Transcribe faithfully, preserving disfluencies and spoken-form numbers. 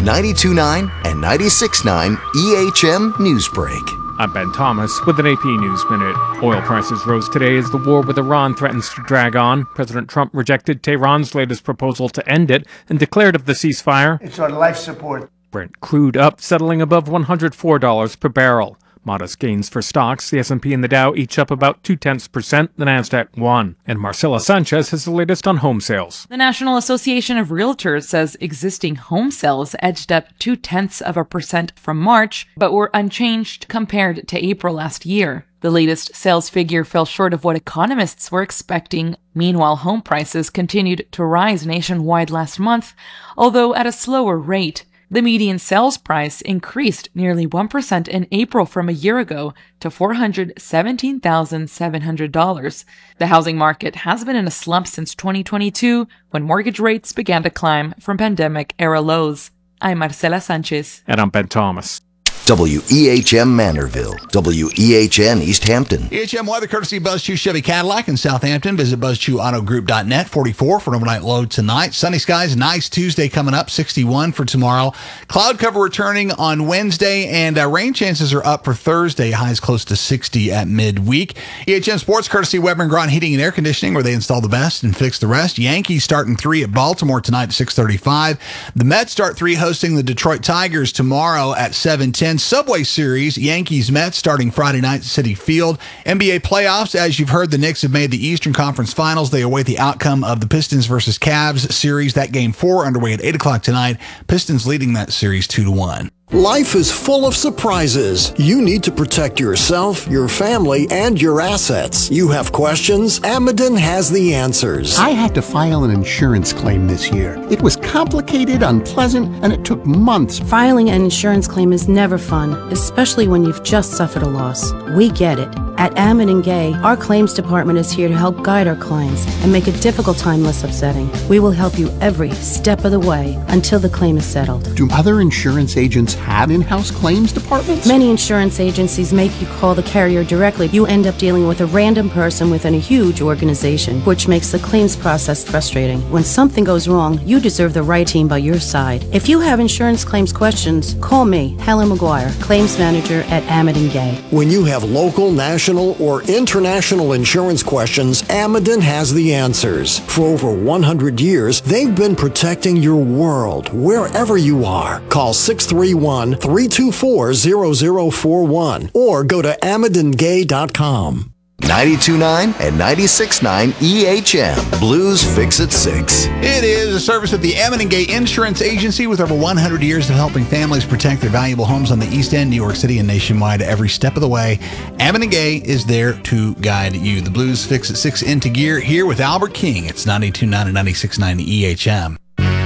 ninety-two point nine and ninety-six point nine E H M Newsbreak. I'm Ben Thomas with an A P News Minute. Oil prices rose today as the war with Iran threatens to drag on. President Trump rejected Tehran's latest proposal to end it and declared of the ceasefire, "It's on life support." Brent crude up, settling above one hundred four dollars per barrel. Modest gains for stocks. The S and P and the Dow each up about two-tenths percent. The Nasdaq won. And Marcela Sanchez has the latest on home sales. The National Association of Realtors says existing home sales edged up two-tenths of a percent from March, but were unchanged compared to April last year. The latest sales figure fell short of what economists were expecting. Meanwhile, home prices continued to rise nationwide last month, although at a slower rate. The median sales price increased nearly one percent in April from a year ago to four hundred seventeen thousand seven hundred dollars. The housing market has been in a slump since twenty twenty-two, when mortgage rates began to climb from pandemic-era lows. I'm Marcela Sanchez. And I'm Ben Thomas. W E H M Manorville, W E H N East Hampton. E H M weather courtesy BuzzChew Chevy Cadillac in Southampton. Visit buzz chew auto group dot net. forty-four for an overnight low tonight. Sunny skies, nice Tuesday coming up. sixty-one for tomorrow. Cloud cover returning on Wednesday, and uh, rain chances are up for Thursday. Highs close to sixty at midweek. E H M sports courtesy Weber and Grant Heating and Air Conditioning, where they install the best and fix the rest. Yankees starting three at Baltimore tonight at six thirty-five. The Mets start three hosting the Detroit Tigers tomorrow at seven ten. Subway Series, Yankees-Mets starting Friday night at Citi Field. N B A playoffs, as you've heard, the Knicks have made the Eastern Conference Finals. They await the outcome of the Pistons versus Cavs series. That game four underway at eight o'clock tonight. Pistons leading that series two to one. Life is full of surprises. You need to protect yourself, your family, and your assets. You have questions? Ameden has the answers. I had to file an insurance claim this year. It was complicated, unpleasant, and it took months. Filing an insurance claim is never fun, especially when you've just suffered a loss. We get it. At Ameden Gay, our claims department is here to help guide our clients and make a difficult time less upsetting. We will help you every step of the way until the claim is settled. Do other insurance agents have in-house claims departments? Many insurance agencies make you call the carrier directly. You end up dealing with a random person within a huge organization, which makes the claims process frustrating. When something goes wrong, you deserve the right team by your side. If you have insurance claims questions, call me, Helen McGuire, claims manager at Ameden Gay. When you have local, national, or international insurance questions, Ameden has the answers. For over one hundred years, they've been protecting your world, wherever you are. Call six three one, three two four, zero zero four one or go to ameden gay dot com. ninety-two point nine and ninety-six point nine E H M. Blues fix at six. It is a service of the Ameden Gay Insurance Agency with over one hundred years of helping families protect their valuable homes on the East End, New York City, and nationwide every step of the way. Ameden Gay is there to guide you. The Blues fix at six into gear here with Albert King. It's ninety-two point nine and ninety-six point nine E H M.